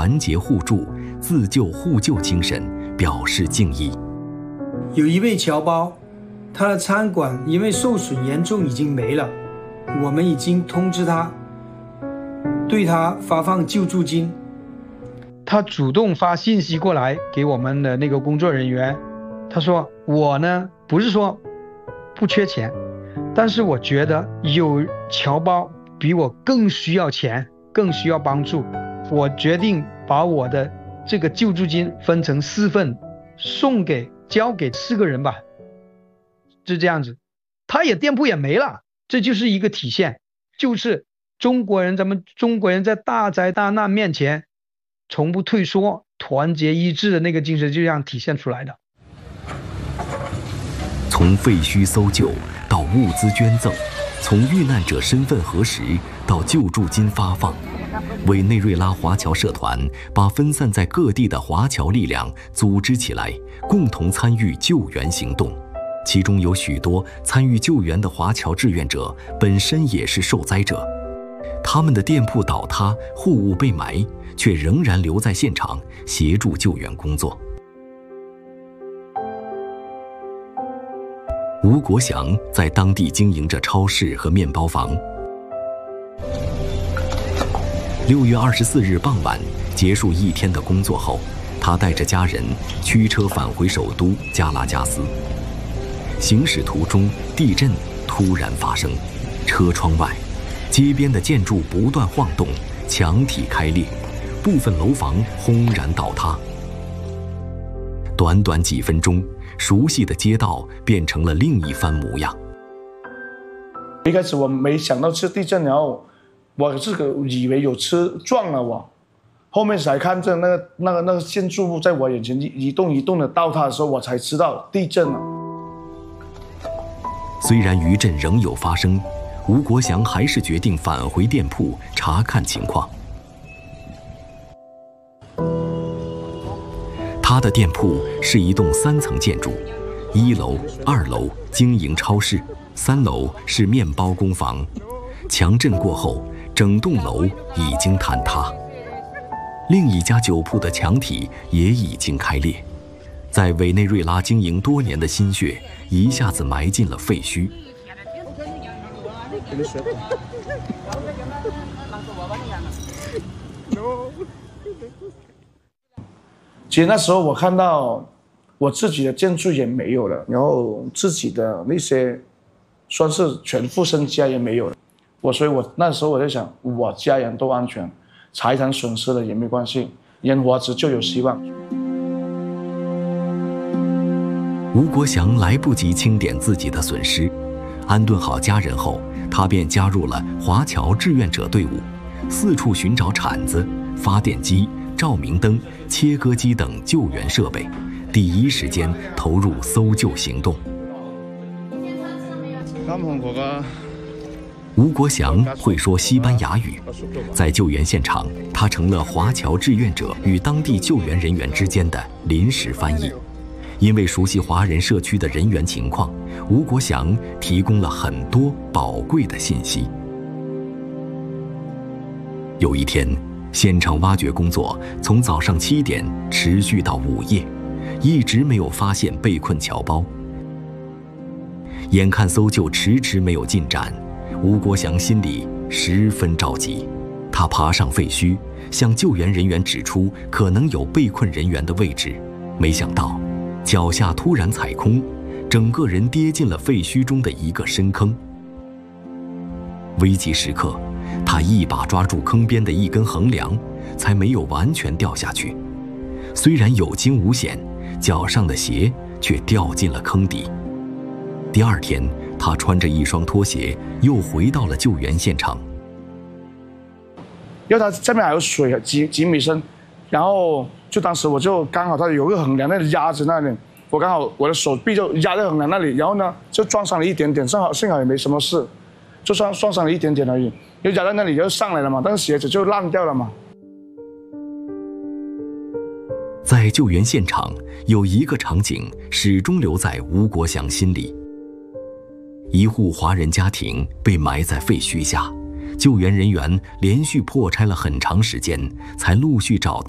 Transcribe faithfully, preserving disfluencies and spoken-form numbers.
团结互助、自救互救精神表示敬意。 有一位侨胞，他的餐馆因为受损严重已经没了，我们已经通知他，对他发放救助金。 他主动发信息过来给我们的那个工作人员，他说我呢不是说不缺钱，但是我觉得有侨胞比我更需要钱，更需要帮助，我决定把我的这个救助金分成四份，送给交给四个人吧，就这样子。他也店铺也没了，这就是一个体现，就是中国人，咱们中国人在大灾大难面前从不退缩，团结一致的那个精神就这样体现出来的。 从废墟搜救到物资捐赠，从遇难者身份核实到救助金发放，委内瑞拉华侨社团把分散在各地的华侨力量组织起来，共同参与救援行动。其中有许多参与救援的华侨志愿者本身也是受灾者，他们的店铺倒塌，货物被埋，却仍然留在现场协助救援工作。吴国祥在当地经营着超市和面包房。六月二十四日傍晚，结束一天的工作后，他带着家人驱车返回首都加拉加斯。行驶途中，地震突然发生，车窗外，街边的建筑不断晃动，墙体开裂，部分楼房轰然倒塌。短短几分钟，熟悉的街道变成了另一番模样。 一开始我没想到是地震，然后我这个以为有车撞了我，后面才看见那个那个那个建筑物在我眼前一动一动的倒塌的时候，我才知道地震了。 虽然余震仍有发生，吴国祥还是决定返回店铺查看情况。他的店铺是一栋三层建筑，一楼、二楼经营超市，三楼是面包工坊。强震过后，整栋楼已经坍塌，另一家酒铺的墙体也已经开裂。在委内瑞拉经营多年的心血，一下子埋进了废墟。 其实那时候我看到我自己的建筑也没有了，然后自己的那些算是全副身家也没有了。我所以我那时候我在想，我家人都安全，财产损失了也没关系，人活着就有希望。 吴国祥来不及清点自己的损失，安顿好家人后，他便加入了华侨志愿者队伍，四处寻找铲子、发电机、照明灯、切割机等救援设备，第一时间投入搜救行动。吴国祥会说西班牙语，在救援现场，他成了华侨志愿者与当地救援人员之间的临时翻译。因为熟悉华人社区的人员情况，吴国祥提供了很多宝贵的信息。有一天，现场挖掘工作从早上七点持续到午夜，一直没有发现被困侨胞。眼看搜救迟迟没有进展，吴国祥心里十分着急。他爬上废墟，向救援人员指出可能有被困人员的位置，没想到脚下突然踩空，整个人跌进了废墟中的一个深坑。危急时刻，他一把抓住坑边的一根横梁，才没有完全掉下去。虽然有惊无险，脚上的鞋却掉进了坑底。第二天，他穿着一双拖鞋又回到了救援现场。 因为它下面还有水几几米深，然后就当时我就刚好它有个横梁那里压着那里，我刚好我的手臂就压在横梁那里，然后呢就撞伤了一点点，幸好幸好也没什么事，就算撞伤了一点点而已，就压在那里就上来了嘛，但是鞋子就烂掉了嘛。 在救援现场，有一个场景始终留在吴国祥心里。一户华人家庭被埋在废墟下，救援人员连续破拆了很长时间，才陆续找到